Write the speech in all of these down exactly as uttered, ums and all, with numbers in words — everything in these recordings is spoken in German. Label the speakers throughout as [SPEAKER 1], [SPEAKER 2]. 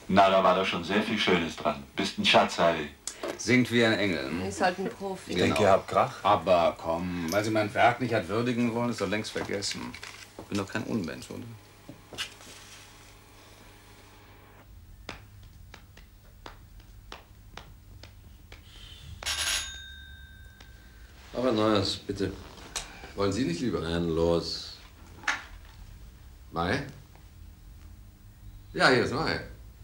[SPEAKER 1] Na, da war doch schon sehr viel Schönes dran. Bist ein Schatz, Heidi.
[SPEAKER 2] Singt wie ein Engel.
[SPEAKER 3] Ist halt ein Profi.
[SPEAKER 1] Ich denke, ihr habt Krach.
[SPEAKER 2] Aber komm, weil sie mein Werk nicht hat würdigen wollen, ist doch längst vergessen. Ich bin doch kein Unmensch, oder?
[SPEAKER 4] Aber Neues, bitte. Wollen Sie nicht lieber? Nein, los. Mai? Ja, hier ist Mai.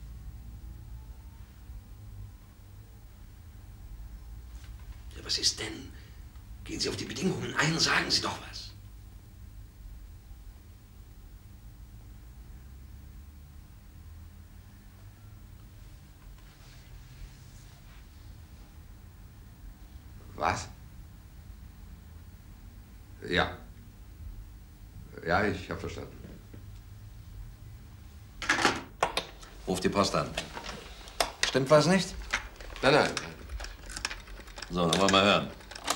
[SPEAKER 5] Ja, was ist denn? Gehen Sie auf die Bedingungen ein, sagen Sie doch was.
[SPEAKER 4] Was? Ja. Ja, ich habe verstanden.
[SPEAKER 5] Ruf die Post an. Stimmt was nicht?
[SPEAKER 4] Nein, nein.
[SPEAKER 5] So, dann wollen wir mal hören.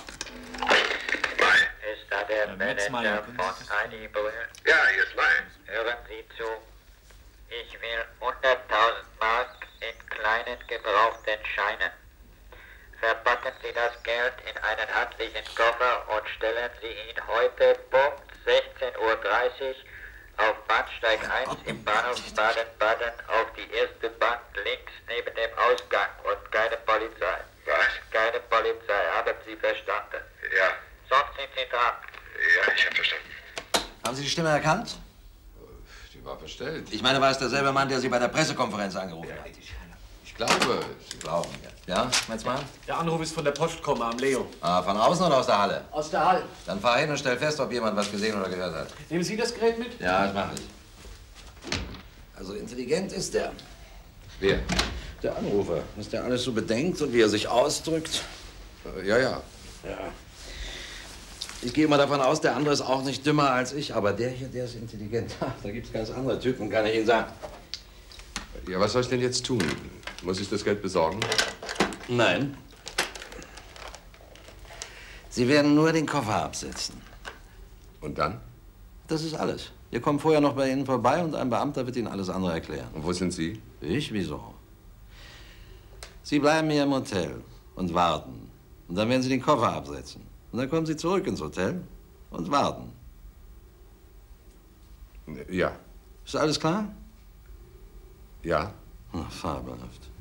[SPEAKER 6] Ist da der Manager von Anibal?
[SPEAKER 7] Ja, hier ist Mai.
[SPEAKER 6] Hören Sie zu. Ich will hunderttausend Mark in kleinen gebrauchten Scheinen. Verpacken Sie das Geld in einen handlichen Koffer und stellen Sie ihn heute Punkt sechzehn Uhr dreißig auf Bahnsteig eins im Bahnhof Baden-Baden auf die erste Bank links neben dem Ausgang und keine Polizei.
[SPEAKER 7] Was?
[SPEAKER 6] Keine Polizei, haben Sie verstanden?
[SPEAKER 7] Ja.
[SPEAKER 6] Sonst sind Sie dran.
[SPEAKER 7] Ja, ich habe verstanden.
[SPEAKER 5] Haben Sie die Stimme erkannt?
[SPEAKER 4] Die war verstellt.
[SPEAKER 5] Ich meine, war es derselbe Mann, der Sie bei der Pressekonferenz angerufen hat?
[SPEAKER 4] Ich glaube.
[SPEAKER 5] Sie glauben, ja. Ja, Metzmann?
[SPEAKER 8] Der Anruf ist von der Postkomme am Leo.
[SPEAKER 5] Ah, von außen oder aus der Halle?
[SPEAKER 8] Aus der Halle.
[SPEAKER 5] Dann fahr hin und stell fest, ob jemand was gesehen oder gehört hat.
[SPEAKER 8] Nehmen Sie das Gerät mit?
[SPEAKER 5] Ja, das mache ich. Also intelligent ist der.
[SPEAKER 4] Wer?
[SPEAKER 5] Der Anrufer. Was der alles so bedenkt und wie er sich ausdrückt.
[SPEAKER 4] Äh, ja, ja.
[SPEAKER 5] Ja. Ich gehe mal davon aus, der andere ist auch nicht dümmer als ich, aber der hier, der ist intelligent. Da gibt's ganz andere Typen, kann ich Ihnen sagen.
[SPEAKER 4] Ja, was soll ich denn jetzt tun? Muss ich das Geld besorgen?
[SPEAKER 5] Nein. Sie werden nur den Koffer absetzen.
[SPEAKER 4] Und dann?
[SPEAKER 5] Das ist alles. Wir kommen vorher noch bei Ihnen vorbei und ein Beamter wird Ihnen alles andere erklären.
[SPEAKER 4] Und wo sind Sie?
[SPEAKER 5] Ich? Wieso? Sie bleiben hier im Hotel und warten. Und dann werden Sie den Koffer absetzen. Und dann kommen Sie zurück ins Hotel und warten.
[SPEAKER 4] Ja.
[SPEAKER 5] Ist alles klar?
[SPEAKER 4] Ja.
[SPEAKER 5] Ach, fabelhaft.